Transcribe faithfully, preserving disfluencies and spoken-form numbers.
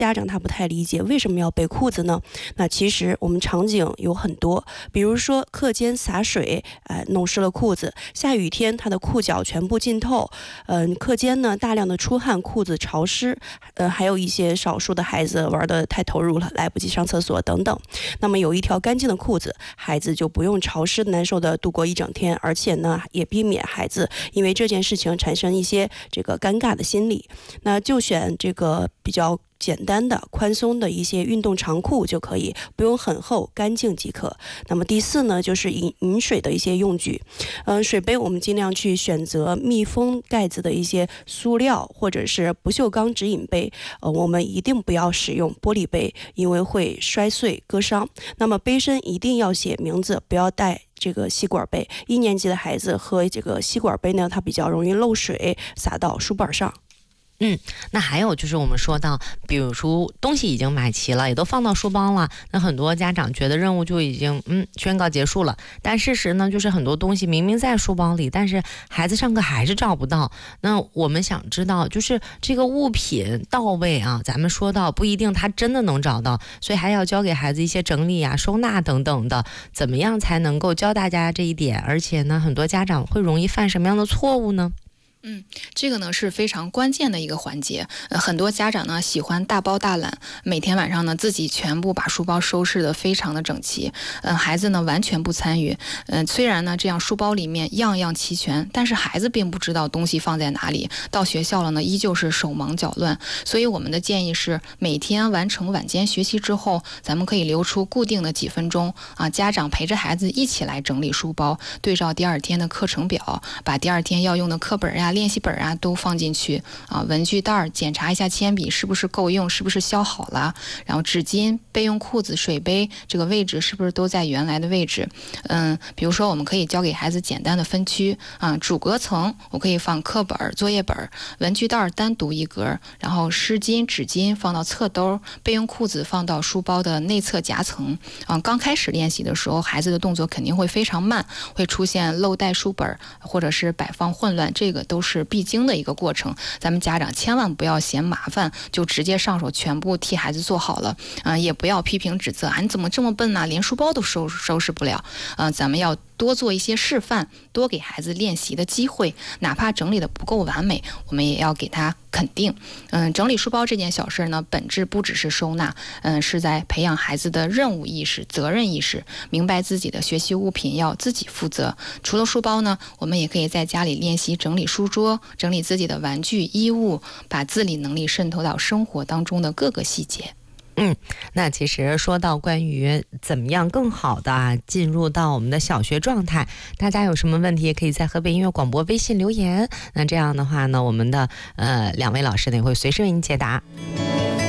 家长他不太理解为什么要备裤子呢？那其实我们场景有很多，比如说课间洒水，呃，弄湿了裤子；下雨天他的裤脚全部浸透，嗯、呃，课间呢大量的出汗，裤子潮湿，呃，还有一些少数的孩子玩得太投入了，来不及上厕所等等。那么有一条干净的裤子，孩子就不用潮湿难受的度过一整天，而且呢也避免孩子因为这件事情产生一些这个尴尬的心理。那就选这个比较简单的宽松的一些运动长裤就可以，不用很厚，干净即可。那么第四呢，就是饮饮水的一些用具，嗯、呃，水杯我们尽量去选择密封盖子的一些塑料或者是不锈钢直饮杯，呃，我们一定不要使用玻璃杯，因为会摔碎割伤。那么杯身一定要写名字，不要带这个吸管杯，一年级的孩子喝这个吸管杯呢，它比较容易漏水洒到书本上。 嗯，那还有就是我们说到，比如说东西已经买齐了，也都放到书包了，那很多家长觉得任务就已经嗯宣告结束了，但事实呢，就是很多东西明明在书包里，但是孩子上课还是找不到。那我们想知道，就是这个物品到位啊，咱们说到不一定他真的能找到，所以还要教给孩子一些整理啊、收纳等等的，怎么样才能够教大家这一点？而且呢，很多家长会容易犯什么样的错误呢？ 嗯，这个呢是非常关键的一个环节。呃，很多家长呢喜欢大包大揽，每天晚上呢自己全部把书包收拾得非常的整齐。嗯、呃，孩子呢完全不参与。嗯、呃，虽然呢这样书包里面样样齐全，但是孩子并不知道东西放在哪里。到学校了呢，依旧是手忙脚乱。所以我们的建议是，每天完成晚间学习之后，咱们可以留出固定的几分钟啊，家长陪着孩子一起来整理书包，对照第二天的课程表，把第二天要用的课本呀、练习本啊都放进去啊，文具袋检查一下铅笔是不是够用，是不是削好了，然后纸巾、备用裤子、水杯这个位置是不是都在原来的位置。嗯，比如说我们可以教给孩子简单的分区啊，主格层我可以放课本、作业本，文具袋单独一格，然后湿巾、纸巾放到侧兜，备用裤子放到书包的内侧夹层。啊，刚开始练习的时候，孩子的动作肯定会非常慢，会出现漏带书本或者是摆放混乱，这个都是必经的一个过程。咱们家长千万不要嫌麻烦就直接上手全部替孩子做好了，啊、呃，也不要批评指责，啊，你怎么这么笨呢、啊？连书包都收收拾不了。啊、呃，咱们要多做一些示范，多给孩子练习的机会，哪怕整理的不够完美，我们也要给他肯定。嗯，整理书包这件小事呢，本质不只是收纳，嗯，是在培养孩子的任务意识、责任意识，明白自己的学习物品要自己负责。除了书包呢，我们也可以在家里练习整理书桌，整理自己的玩具、衣物，把自理能力渗透到生活当中的各个细节。 嗯，那其实说到关于怎么样更好的、啊、进入到我们的小学状态，大家有什么问题也可以在河北音乐广播微信留言，那这样的话呢，我们的呃两位老师呢也会随时为您解答。